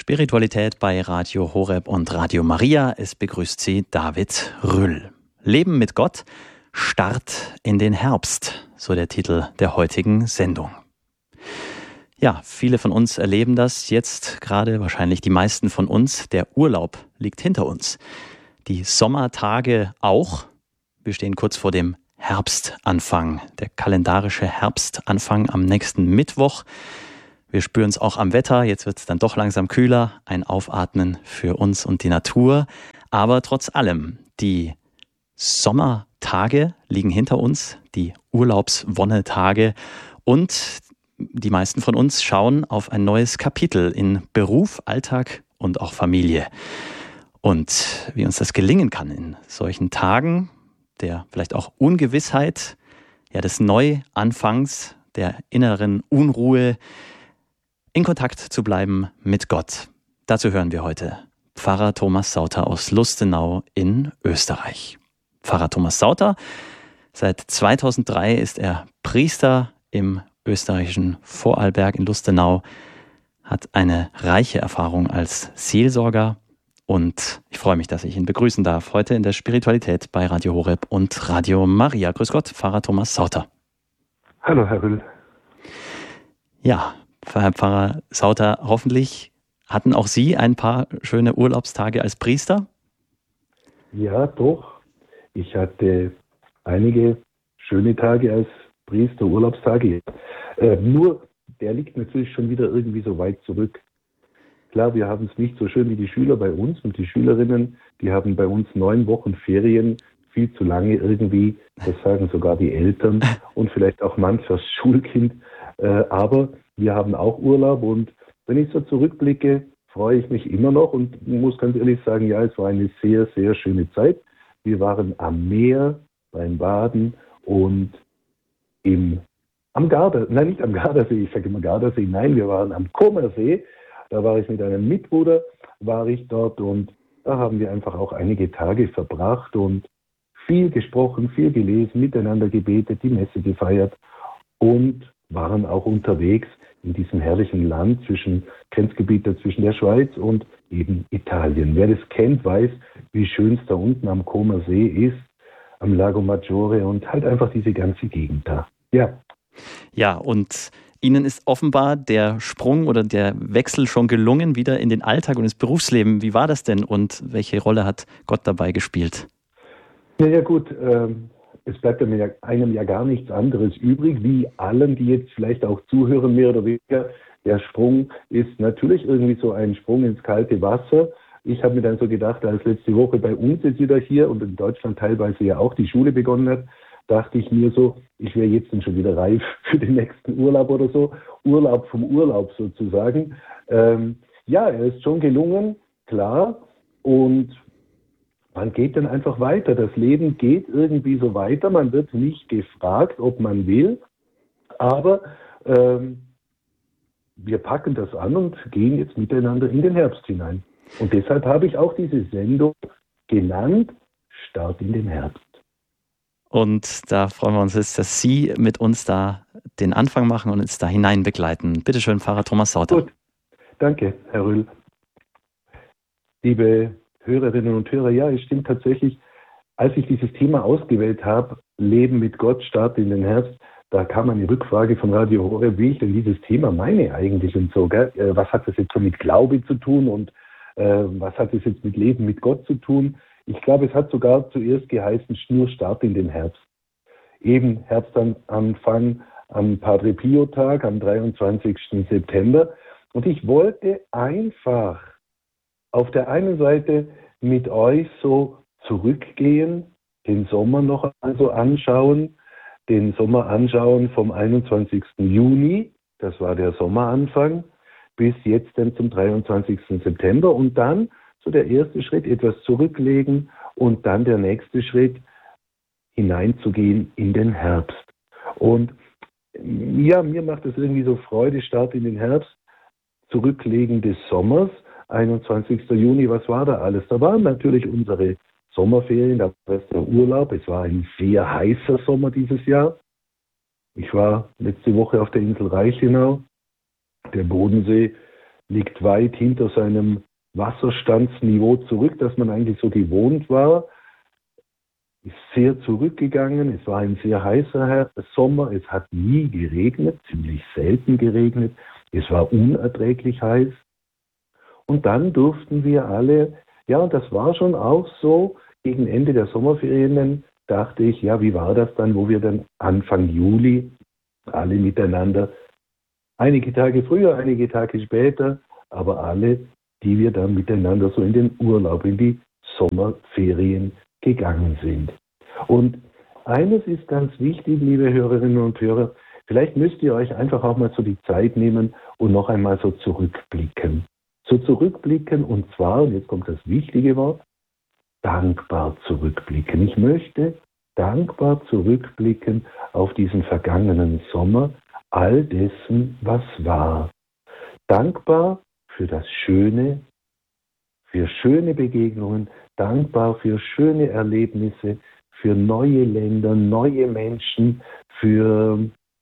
Spiritualität bei Radio Horeb und Radio Maria. Es begrüßt Sie David Rüll. Leben mit Gott, Start in den Herbst, so der Titel der heutigen Sendung. Ja, viele von uns erleben das jetzt gerade, wahrscheinlich die meisten von uns. Der Urlaub liegt hinter uns. Die Sommertage auch. Wir stehen kurz vor dem Herbstanfang, der kalendarische Herbstanfang am nächsten Mittwoch. Wir spüren es auch am Wetter, jetzt wird es dann doch langsam kühler, ein Aufatmen für uns und die Natur. Aber trotz allem, die Sommertage liegen hinter uns, die Urlaubswonnetage, und die meisten von uns schauen auf ein neues Kapitel in Beruf, Alltag und auch Familie. Und wie uns das gelingen kann in solchen Tagen, der vielleicht auch Ungewissheit, ja, des Neuanfangs, der inneren Unruhe, in Kontakt zu bleiben mit Gott. Dazu hören wir heute Pfarrer Thomas Sauter aus Lustenau in Österreich. Pfarrer Thomas Sauter, seit 2003 ist er Priester im österreichischen Vorarlberg in Lustenau, hat eine reiche Erfahrung als Seelsorger und ich freue mich, dass ich ihn begrüßen darf heute in der Spiritualität bei Radio Horeb und Radio Maria. Grüß Gott, Pfarrer Thomas Sauter. Hallo, Herr Rüll. Ja, Herr Pfarrer Sauter, hoffentlich hatten auch Sie ein paar schöne Urlaubstage als Priester? Ja, doch. Ich hatte einige schöne Tage als Priester, Urlaubstage. Nur, der liegt natürlich schon wieder irgendwie so weit zurück. Klar, wir haben es nicht so schön wie die Schüler bei uns und die Schülerinnen, die haben bei uns 9 Wochen Ferien, viel zu lange irgendwie, das sagen sogar die Eltern und vielleicht auch manches Schulkind. Aber wir haben auch Urlaub und wenn ich so zurückblicke, freue ich mich immer noch und muss ganz ehrlich sagen, ja, es war eine sehr, sehr schöne Zeit. Wir waren am Meer, beim Baden und am Gardasee, ich sage immer Gardasee, nein, wir waren am Comersee. Da war ich mit einem Mitbruder, war ich dort und da haben wir einfach auch einige Tage verbracht und viel gesprochen, viel gelesen, miteinander gebetet, die Messe gefeiert und waren auch unterwegs in diesem herrlichen Land Grenzgebiet zwischen der Schweiz und eben Italien. Wer das kennt, weiß, wie schön es da unten am Comer See ist, am Lago Maggiore und halt einfach diese ganze Gegend da. Ja. Ja, und Ihnen ist offenbar der Sprung oder der Wechsel schon gelungen, wieder in den Alltag und ins Berufsleben. Wie war das denn und welche Rolle hat Gott dabei gespielt? Ja gut, es bleibt einem ja gar nichts anderes übrig, wie allen, die jetzt vielleicht auch zuhören, mehr oder weniger. Der Sprung ist natürlich irgendwie so ein Sprung ins kalte Wasser. Ich habe mir dann so gedacht, als letzte Woche bei uns jetzt wieder hier und in Deutschland teilweise ja auch die Schule begonnen hat, dachte ich mir so, ich wäre jetzt dann schon wieder reif für den nächsten Urlaub oder so. Urlaub vom Urlaub sozusagen. Ja, er ist schon gelungen, klar. Und man geht dann einfach weiter. Das Leben geht irgendwie so weiter. Man wird nicht gefragt, ob man will. Aber wir packen das an und gehen jetzt miteinander in den Herbst hinein. Und deshalb habe ich auch diese Sendung genannt, Start in den Herbst. Und da freuen wir uns jetzt, dass Sie mit uns da den Anfang machen und uns da hinein begleiten. Bitte schön, Pfarrer Thomas Sauter. Gut, danke, Herr Rüll. Liebe Hörerinnen und Hörer, ja, es stimmt tatsächlich, als ich dieses Thema ausgewählt habe, Leben mit Gott, Start in den Herbst, da kam eine Rückfrage von Radio Horeb, wie ich denn dieses Thema meine eigentlich und so, gell? Was hat das jetzt so mit Glaube zu tun und was hat das jetzt mit Leben mit Gott zu tun? Ich glaube, es hat sogar zuerst geheißen, nur Start in den Herbst. Eben Herbstanfang am Padre Pio-Tag, am 23. September. Und ich wollte einfach auf der einen Seite mit euch so zurückgehen, den Sommer noch also anschauen, den Sommer anschauen vom 21. Juni, das war der Sommeranfang, bis jetzt dann zum 23. September und dann so der erste Schritt, etwas zurücklegen und dann der nächste Schritt, hineinzugehen in den Herbst. Und ja, mir macht es irgendwie so Freude, Start in den Herbst, Zurücklegen des Sommers, 21. Juni, was war da alles? Da waren natürlich unsere Sommerferien, da war der Urlaub, es war ein sehr heißer Sommer dieses Jahr. Ich war letzte Woche auf der Insel Reichenau, der Bodensee liegt weit hinter seinem Wasserstandsniveau zurück, das man eigentlich so gewohnt war. Ist sehr zurückgegangen. Es war ein sehr heißer Sommer. Es hat nie geregnet, ziemlich selten geregnet. Es war unerträglich heiß. Und dann durften wir alle, ja, und das war schon auch so, gegen Ende der Sommerferien dachte ich, ja, wie war das dann, wo wir dann Anfang Juli alle miteinander, einige Tage früher, einige Tage später, aber alle, die wir dann miteinander so in den Urlaub, in die Sommerferien gegangen sind. Und eines ist ganz wichtig, liebe Hörerinnen und Hörer, vielleicht müsst ihr euch einfach auch mal so die Zeit nehmen und noch einmal so zurückblicken. So zurückblicken und zwar, und jetzt kommt das wichtige Wort, dankbar zurückblicken. Ich möchte dankbar zurückblicken auf diesen vergangenen Sommer, all dessen, was war. Dankbar für das Schöne, für schöne Begegnungen, dankbar für schöne Erlebnisse, für neue Länder, neue Menschen, für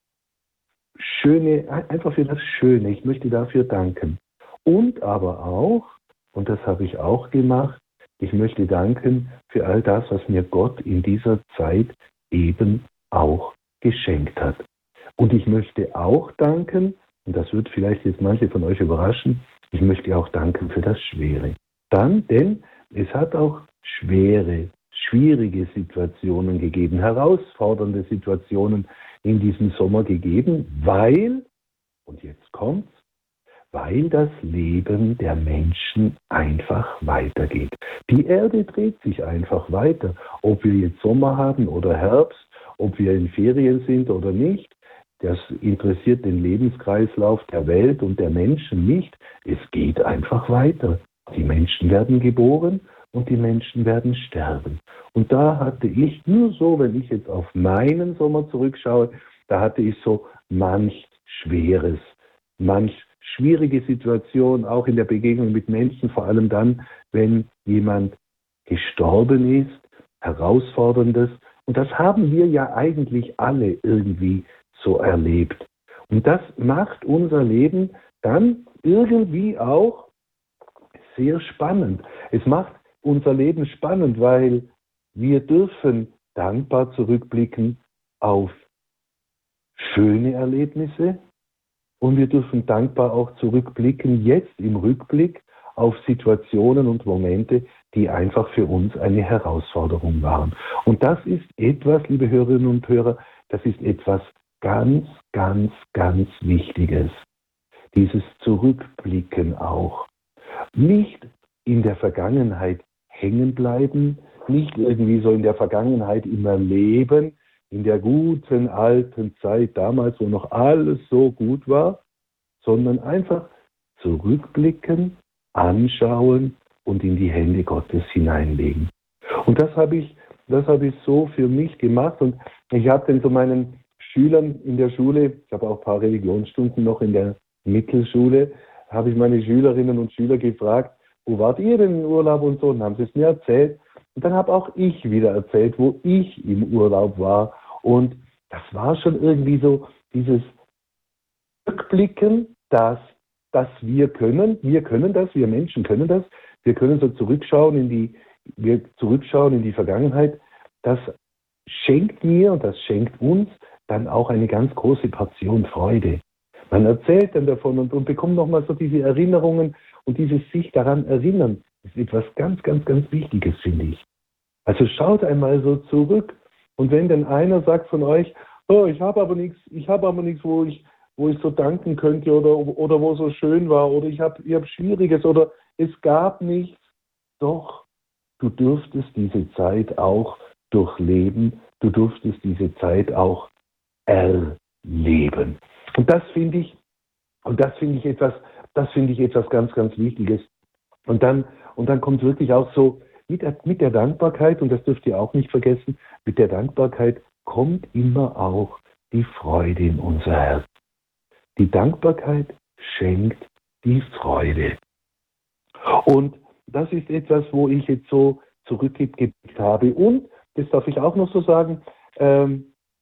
schöne, einfach für das Schöne. Ich möchte dafür danken. Und aber auch, und das habe ich auch gemacht, ich möchte danken für all das, was mir Gott in dieser Zeit eben auch geschenkt hat. Und ich möchte auch danken, und das wird vielleicht jetzt manche von euch überraschen, ich möchte auch danken für das Schwere. Denn es hat auch schwierige Situationen gegeben, herausfordernde Situationen in diesem Sommer gegeben, weil, und jetzt kommt's, weil das Leben der Menschen einfach weitergeht. Die Erde dreht sich einfach weiter. Ob wir jetzt Sommer haben oder Herbst, ob wir in Ferien sind oder nicht, das interessiert den Lebenskreislauf der Welt und der Menschen nicht. Es geht einfach weiter. Die Menschen werden geboren und die Menschen werden sterben. Und da hatte ich nur so, wenn ich jetzt auf meinen Sommer zurückschaue, da hatte ich so manch Schweres, manch schwierige Situation, auch in der Begegnung mit Menschen, vor allem dann, wenn jemand gestorben ist, Herausforderndes. Und das haben wir ja eigentlich alle irgendwie so erlebt. Und das macht unser Leben dann irgendwie auch sehr spannend. Es macht unser Leben spannend, weil wir dürfen dankbar zurückblicken auf schöne Erlebnisse und wir dürfen dankbar auch zurückblicken, jetzt im Rückblick, auf Situationen und Momente, die einfach für uns eine Herausforderung waren. Und das ist etwas, liebe Hörerinnen und Hörer, das ist etwas ganz, ganz, ganz Wichtiges. Dieses Zurückblicken auch. Nicht in der Vergangenheit hängen bleiben, nicht irgendwie so in der Vergangenheit immer leben, in der guten alten Zeit damals, wo noch alles so gut war, sondern einfach zurückblicken, anschauen und in die Hände Gottes hineinlegen. Und das habe ich so für mich gemacht und ich habe dann so meinen Schülern in der Schule, ich habe auch ein paar Religionsstunden noch in der Mittelschule, habe ich meine Schülerinnen und Schüler gefragt, wo wart ihr denn im Urlaub und so, und haben sie es mir erzählt. Und dann habe auch ich wieder erzählt, wo ich im Urlaub war. Und das war schon irgendwie so dieses Rückblicken, dass wir können das, wir Menschen können das, wir können so zurückschauen in die Vergangenheit. Das schenkt mir und das schenkt uns dann auch eine ganz große Portion Freude. Man erzählt dann davon und bekommt nochmal so diese Erinnerungen und dieses sich daran erinnern, ist etwas ganz, ganz, ganz Wichtiges, finde ich. Also schaut einmal so zurück und wenn dann einer sagt von euch, oh, ich habe aber nichts, wo ich so danken könnte oder wo so schön war oder ich hab Schwieriges oder es gab nichts, doch du durftest diese Zeit auch durchleben, du durftest diese Zeit auch erleben. Und das finde ich etwas ganz, ganz Wichtiges. Und dann kommt wirklich auch so mit der Dankbarkeit, und das dürft ihr auch nicht vergessen, mit der Dankbarkeit kommt immer auch die Freude in unser Herz. Die Dankbarkeit schenkt die Freude. Und das ist etwas, wo ich jetzt so zurückgeblickt habe. Und, das darf ich auch noch so sagen,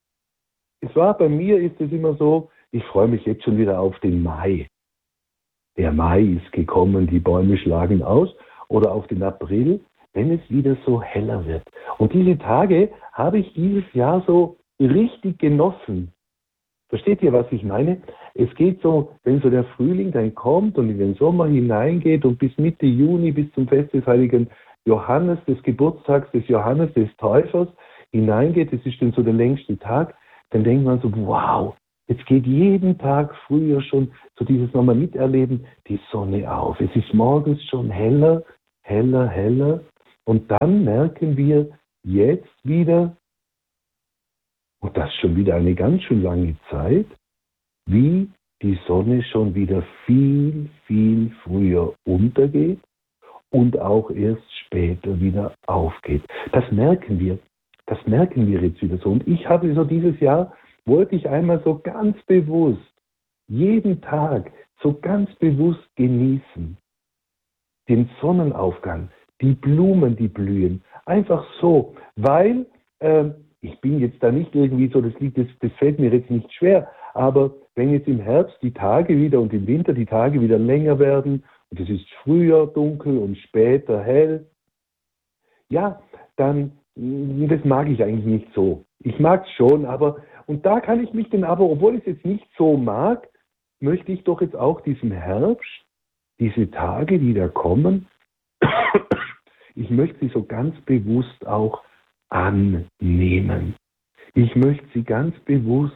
bei mir ist es immer so, ich freue mich jetzt schon wieder auf den Mai. der Mai ist gekommen, die Bäume schlagen aus, oder auf den April, wenn es wieder so heller wird. Und diese Tage habe ich dieses Jahr so richtig genossen. Versteht ihr, was ich meine? Es geht so, wenn so der Frühling dann kommt und in den Sommer hineingeht und bis Mitte Juni, bis zum Fest des heiligen Johannes, des Geburtstags des Johannes, des Täufers, hineingeht, das ist dann so der längste Tag, dann denkt man so, wow, jetzt geht jeden Tag früher schon so dieses nochmal miterleben, die Sonne auf. Es ist morgens schon heller, heller, heller. Und dann merken wir jetzt wieder, und das schon wieder eine ganz schön lange Zeit, wie die Sonne schon wieder viel, viel früher untergeht und auch erst später wieder aufgeht. Das merken wir jetzt wieder so. Und ich habe so dieses Jahr, wollte ich einmal so ganz bewusst, jeden Tag so ganz bewusst genießen. Den Sonnenaufgang, die Blumen, die blühen. Einfach so, weil ich bin jetzt da nicht irgendwie so, das fällt mir jetzt nicht schwer, aber wenn jetzt im Herbst die Tage wieder und im Winter die Tage wieder länger werden und es ist früher dunkel und später hell, ja, dann, das mag ich eigentlich nicht so. Ich mag es schon, aber, und da kann ich mich dann aber, obwohl ich es jetzt nicht so mag, möchte ich doch jetzt auch diesen Herbst, diese Tage, die da kommen, ich möchte sie so ganz bewusst auch annehmen. Ich möchte sie ganz bewusst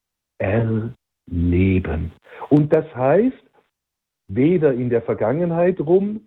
erleben. Und das heißt, weder in der Vergangenheit rum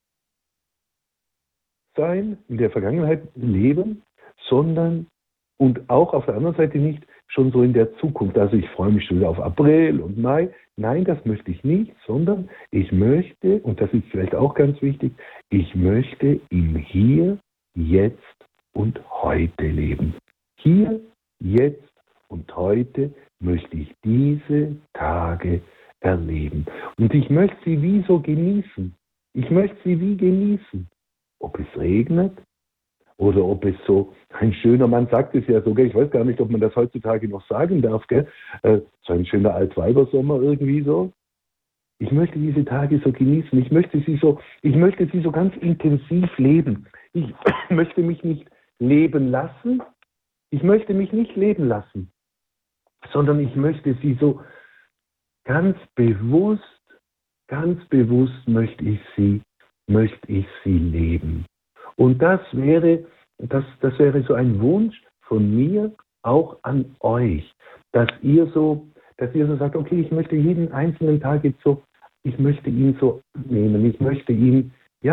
sein, in der Vergangenheit leben, sondern und auch auf der anderen Seite nicht schon so in der Zukunft. Also ich freue mich schon wieder auf April und Mai. Nein, das möchte ich nicht, sondern ich möchte, und das ist vielleicht auch ganz wichtig, ich möchte im Hier, Jetzt und Heute leben. Hier, jetzt und heute möchte ich diese Tage erleben. Und ich möchte sie wie so genießen. Ich möchte sie wie genießen. Ob es regnet oder ob es so, ein schöner Mann sagt es ja sogar, ich weiß gar nicht, ob man das heutzutage noch sagen darf, gell? So ein schöner Altweibersommer irgendwie so. Ich möchte diese Tage so genießen. Ich möchte sie so ganz intensiv leben. Ich möchte mich nicht leben lassen. Ich möchte mich nicht leben lassen, sondern ich möchte sie so ganz bewusst möchte ich sie leben. Und das wäre so ein Wunsch von mir auch an euch, dass ihr so sagt, okay, ich möchte jeden einzelnen Tag jetzt so, ich möchte ihn so annehmen, ich möchte ihn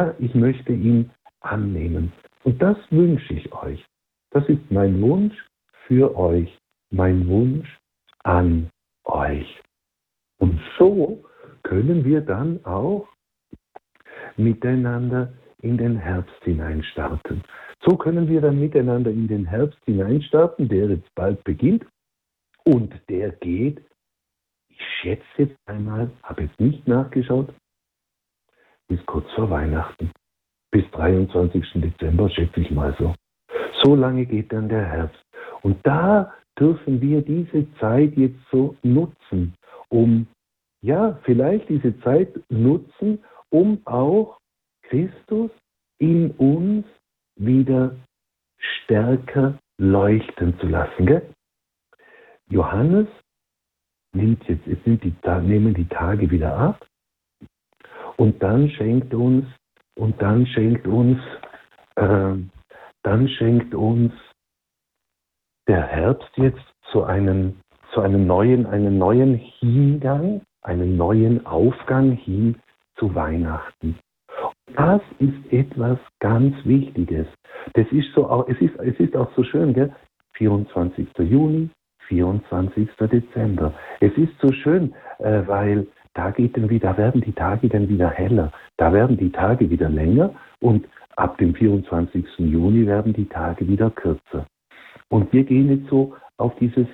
annehmen. Und das wünsche ich euch. Das ist mein Wunsch für euch, mein Wunsch an euch. Und so können wir dann auch miteinander in den Herbst hineinstarten. So können wir dann miteinander in den Herbst hineinstarten, der jetzt bald beginnt. Und der geht, ich schätze jetzt einmal, habe jetzt nicht nachgeschaut, bis kurz vor Weihnachten. Bis 23. Dezember, schätze ich mal so. So lange geht dann der Herbst. Und da dürfen wir diese Zeit jetzt so nutzen, vielleicht diese Zeit nutzen, um auch Christus in uns wieder stärker leuchten zu lassen. Gell? Johannes nimmt nehmen die Tage wieder ab und dann schenkt uns der Herbst jetzt einen neuen Hingang, einen neuen Aufgang hin zu Weihnachten. Das ist etwas ganz Wichtiges. Es ist auch so schön, gell? 24. Juni, 24. Dezember. Es ist so schön, weil da werden die Tage dann wieder heller. Da werden die Tage wieder länger und ab dem 24. Juni werden die Tage wieder kürzer. Und wir gehen jetzt so auf diesen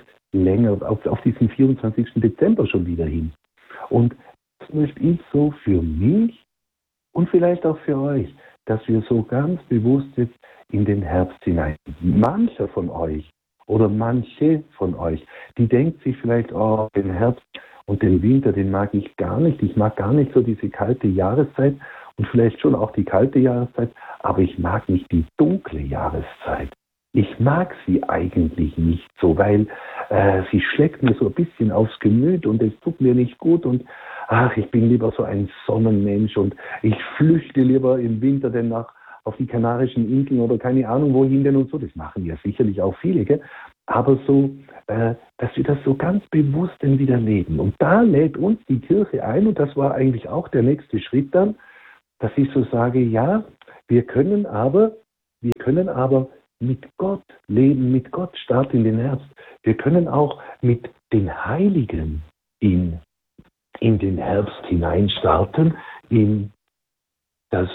24. Dezember schon wieder hin. Und das möchte ich so für mich und vielleicht auch für euch, dass wir so ganz bewusst jetzt in den Herbst hinein. Manche von euch, die denkt sich vielleicht, den Herbst, Und den Winter, den mag ich gar nicht. Ich mag gar nicht so diese kalte Jahreszeit und vielleicht schon auch die kalte Jahreszeit, aber ich mag nicht die dunkle Jahreszeit. Ich mag sie eigentlich nicht so, weil sie schlägt mir so ein bisschen aufs Gemüt und es tut mir nicht gut und ich bin lieber so ein Sonnenmensch und ich flüchte lieber im Winter denn auf die Kanarischen Inseln oder keine Ahnung wohin denn und so. Das machen ja sicherlich auch viele, gell? Aber so, dass wir das so ganz bewusst dann wieder leben. Und da lädt uns die Kirche ein und das war eigentlich auch der nächste Schritt dann, dass ich so sage, ja, wir können aber mit Gott leben, mit Gott starten in den Herbst. Wir können auch mit den Heiligen in den Herbst hineinstarten, in das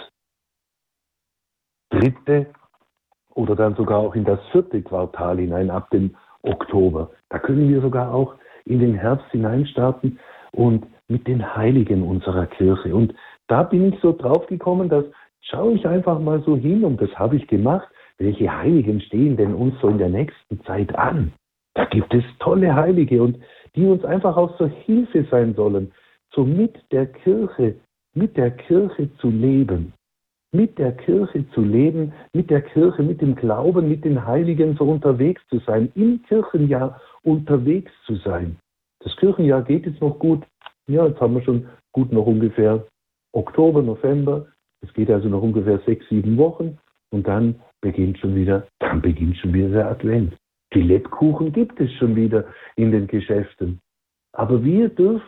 3. oder dann sogar auch in das 4. Quartal hinein, ab dem Oktober. Da können wir sogar auch in den Herbst hineinstarten und mit den Heiligen unserer Kirche. Und da bin ich so drauf gekommen, dass schaue ich einfach mal so hin und das habe ich gemacht. Welche Heiligen stehen denn uns so in der nächsten Zeit an? Da gibt es tolle Heilige und die uns einfach auch zur Hilfe sein sollen, so mit der Kirche zu leben. Mit der Kirche zu leben, mit der Kirche, mit dem Glauben, mit den Heiligen so unterwegs zu sein, im Kirchenjahr unterwegs zu sein. Das Kirchenjahr geht jetzt noch gut. Ja, jetzt haben wir schon gut noch ungefähr Oktober, November. Es geht also noch ungefähr 6, 7 Wochen und dann beginnt schon wieder der Advent. Die Lebkuchen gibt es schon wieder in den Geschäften. Aber wir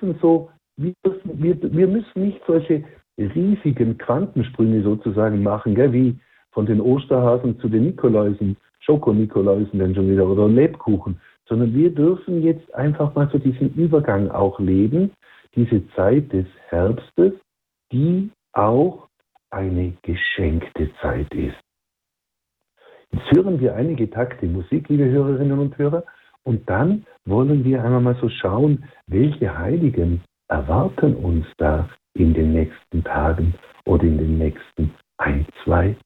müssen nicht solche riesigen Quantensprünge sozusagen machen, gell, wie von den Osterhasen zu den Nikoläusen, Schoko-Nikoläusen dann schon wieder oder Lebkuchen, sondern wir dürfen jetzt einfach mal so diesen Übergang auch leben, diese Zeit des Herbstes, die auch eine geschenkte Zeit ist. Jetzt hören wir einige Takte Musik, liebe Hörerinnen und Hörer, und dann wollen wir einmal mal so schauen, welche Heiligen erwarten uns da in den nächsten Tagen oder in den nächsten 1, 2